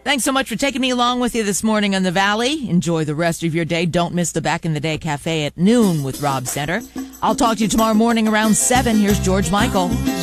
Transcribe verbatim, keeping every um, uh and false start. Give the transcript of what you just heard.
Thanks so much for taking me along with you this morning on The Valley. Enjoy the rest of your day. Don't miss the Back in the Day Cafe at noon with Rob Center. I'll talk to you tomorrow morning around seven. Here's George Michael.